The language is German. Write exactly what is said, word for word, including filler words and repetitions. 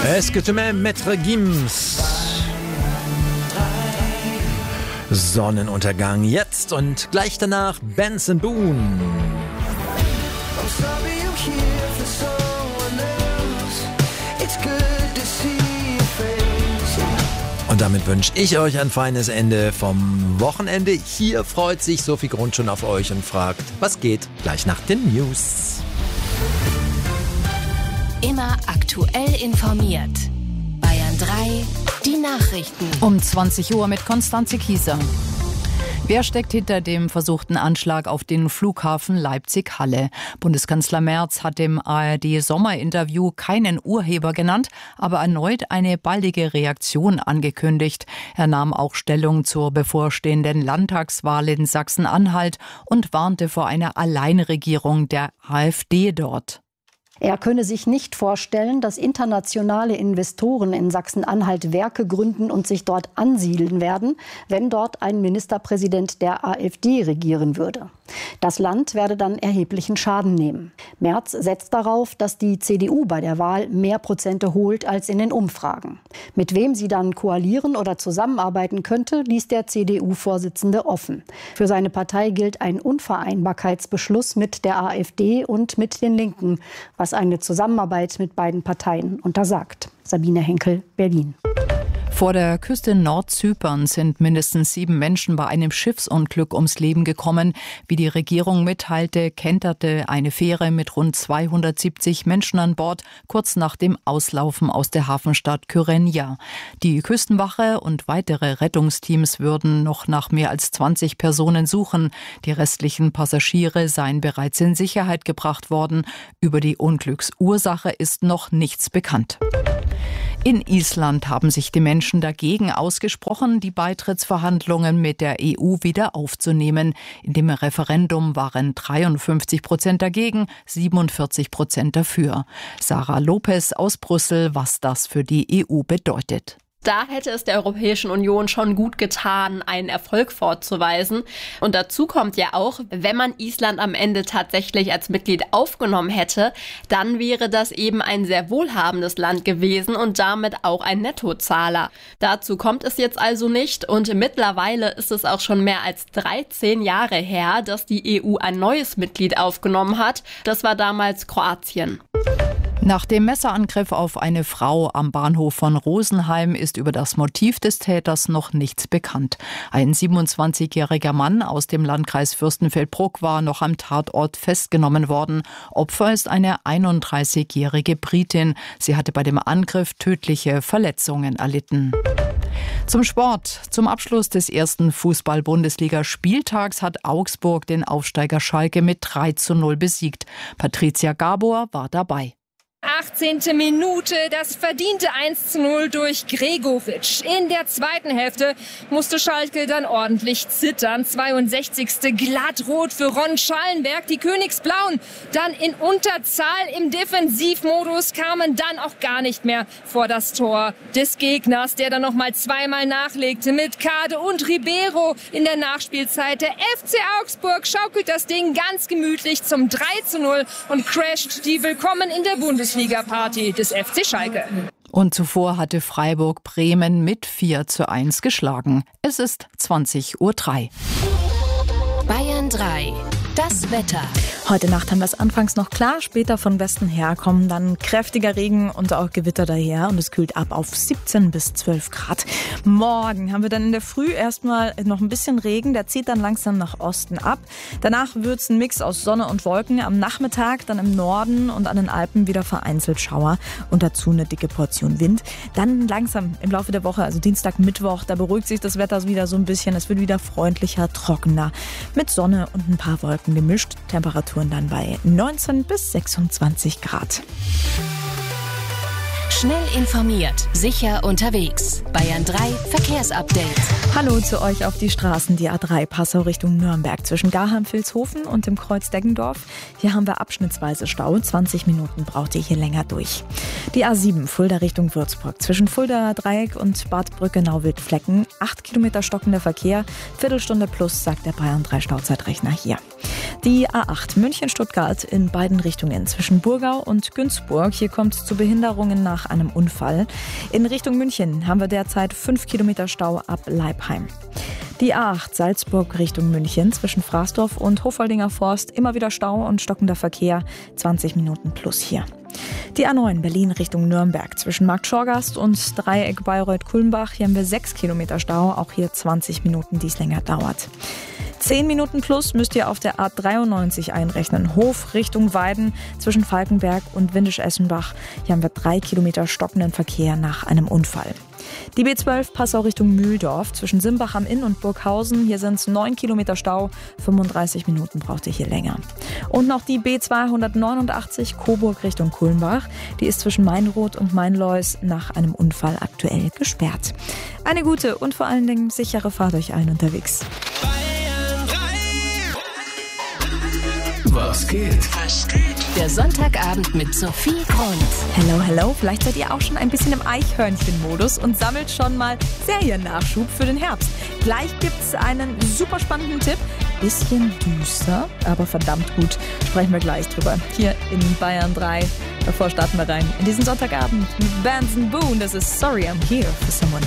Est-ce que tu m'aimes, Maître Gims? Sonnenuntergang jetzt und gleich danach Benson Boone. Und damit wünsche ich euch ein feines Ende vom Wochenende. Hier freut sich Sophie Grund schon auf euch und fragt, was geht gleich nach den News. Immer aktuell informiert. Bayern drei, die Nachrichten. Um zwanzig Uhr mit Konstanze Kieser. Wer steckt hinter dem versuchten Anschlag auf den Flughafen Leipzig-Halle? Bundeskanzler Merz hat im A R D-Sommerinterview keinen Urheber genannt, aber erneut eine baldige Reaktion angekündigt. Er nahm auch Stellung zur bevorstehenden Landtagswahl in Sachsen-Anhalt und warnte vor einer Alleinregierung der AfD dort. Er könne sich nicht vorstellen, dass internationale Investoren in Sachsen-Anhalt Werke gründen und sich dort ansiedeln werden, wenn dort ein Ministerpräsident der AfD regieren würde. Das Land werde dann erheblichen Schaden nehmen. Merz setzt darauf, dass die C D U bei der Wahl mehr Prozente holt als in den Umfragen. Mit wem sie dann koalieren oder zusammenarbeiten könnte, ließ der C D U-Vorsitzende offen. Für seine Partei gilt ein Unvereinbarkeitsbeschluss mit der AfD und mit den Linken, was eine Zusammenarbeit mit beiden Parteien untersagt. Sabine Henkel, Berlin. Vor der Küste Nordzyperns sind mindestens sieben Menschen bei einem Schiffsunglück ums Leben gekommen. Wie die Regierung mitteilte, kenterte eine Fähre mit rund zweihundertsiebzig Menschen an Bord kurz nach dem Auslaufen aus der Hafenstadt Kyrenia. Die Küstenwache und weitere Rettungsteams würden noch nach mehr als zwanzig Personen suchen. Die restlichen Passagiere seien bereits in Sicherheit gebracht worden. Über die Unglücksursache ist noch nichts bekannt. In Island haben sich die Menschen dagegen ausgesprochen, die Beitrittsverhandlungen mit der E U wieder aufzunehmen. In dem Referendum waren dreiundfünfzig Prozent dagegen, siebenundvierzig Prozent dafür. Sarah Lopez aus Brüssel, was das für die E U bedeutet. Da hätte es der Europäischen Union schon gut getan, einen Erfolg vorzuweisen. Und dazu kommt ja auch, wenn man Island am Ende tatsächlich als Mitglied aufgenommen hätte, dann wäre das eben ein sehr wohlhabendes Land gewesen und damit auch ein Nettozahler. Dazu kommt es jetzt also nicht und mittlerweile ist es auch schon mehr als dreizehn Jahre her, dass die E U ein neues Mitglied aufgenommen hat. Das war damals Kroatien. Nach dem Messerangriff auf eine Frau am Bahnhof von Rosenheim ist über das Motiv des Täters noch nichts bekannt. Ein siebenundzwanzigjähriger Mann aus dem Landkreis Fürstenfeldbruck war noch am Tatort festgenommen worden. Opfer ist eine einunddreißigjährige Britin. Sie hatte bei dem Angriff tödliche Verletzungen erlitten. Zum Sport. Zum Abschluss des ersten Fußball-Bundesliga-Spieltags hat Augsburg den Aufsteiger Schalke mit drei zu null besiegt. Patricia Gabor war dabei. achtzehnte Minute, das verdiente eins zu null durch Gregoritsch. In der zweiten Hälfte musste Schalke dann ordentlich zittern. zweiundsechzigste glattrot für Ron Schallenberg. Die Königsblauen dann in Unterzahl im Defensivmodus, kamen dann auch gar nicht mehr vor das Tor des Gegners, der dann noch mal zweimal nachlegte mit Kade und Ribeiro in der Nachspielzeit. Der F C Augsburg schaukelt das Ding ganz gemütlich zum drei zu null und crasht die Willkommen in der Bundesliga Party des F C Schalke. Und zuvor hatte Freiburg Bremen mit vier zu eins geschlagen. Es ist zwanzig Uhr drei. Bayern drei. Das Wetter. Heute Nacht haben wir es anfangs noch klar, später von Westen her kommen dann kräftiger Regen und auch Gewitter daher und es kühlt ab auf siebzehn bis zwölf Grad. Morgen haben wir dann in der Früh erstmal noch ein bisschen Regen, der zieht dann langsam nach Osten ab. Danach wird es ein Mix aus Sonne und Wolken. Am Nachmittag dann im Norden und an den Alpen wieder vereinzelt Schauer und dazu eine dicke Portion Wind. Dann langsam im Laufe der Woche, also Dienstag, Mittwoch, da beruhigt sich das Wetter wieder so ein bisschen. Es wird wieder freundlicher, trockener mit Sonne und ein paar Wolken gemischt. Temperaturen dann bei neunzehn bis sechsundzwanzig Grad. Schnell informiert, sicher unterwegs. Bayern drei Verkehrsupdate. Hallo zu euch auf die Straßen. Die A drei Passau Richtung Nürnberg zwischen Garheim-Vilshofen und dem Kreuz Deggendorf. Hier haben wir abschnittsweise Stau. zwanzig Minuten braucht ihr hier länger durch. Die A sieben Fulda Richtung Würzburg zwischen Fulda Dreieck und Bad Brücke-Nauwild-Flecken. acht Kilometer stockender Verkehr. Viertelstunde plus, sagt der Bayern drei Stauzeitrechner hier. Die A acht München-Stuttgart in beiden Richtungen zwischen Burgau und Günzburg. Hier kommt es zu Behinderungen nach einem Unfall. In Richtung München haben wir derzeit fünf Kilometer Stau ab Leipheim. Die A acht Salzburg Richtung München zwischen Fraßdorf und Hofaldinger Forst. Immer wieder Stau und stockender Verkehr. zwanzig Minuten plus hier. Die A neun Berlin Richtung Nürnberg zwischen Markt Schorgast und Dreieck Bayreuth-Kulmbach. Hier haben wir sechs Kilometer Stau, auch hier zwanzig Minuten, die es länger dauert. zehn Minuten plus müsst ihr auf der A dreiundneunzig einrechnen. Hof Richtung Weiden zwischen Falkenberg und Windisch-Essenbach. Hier haben wir drei Kilometer stockenden Verkehr nach einem Unfall. Die B zwölf Passau Richtung Mühldorf zwischen Simbach am Inn und Burghausen. Hier sind es neun Kilometer Stau, fünfunddreißig Minuten braucht ihr hier länger. Und noch die B zweihundertneunundachtzig Coburg Richtung Kulmbach. Die ist zwischen Mainroth und Mainleus nach einem Unfall aktuell gesperrt. Eine gute und vor allen Dingen sichere Fahrt euch allen unterwegs. Was geht? Der Sonntagabend mit Sophie Grund. Hello, hello. Vielleicht seid ihr auch schon ein bisschen im Eichhörnchen-Modus und sammelt schon mal Seriennachschub für den Herbst. Gleich gibt's einen super spannenden Tipp. Bisschen düster, aber verdammt gut. Sprechen wir gleich drüber. Hier in Bayern drei. Davor starten wir rein in diesen Sonntagabend mit Bands and Boone. Das ist Sorry I'm Here for Someone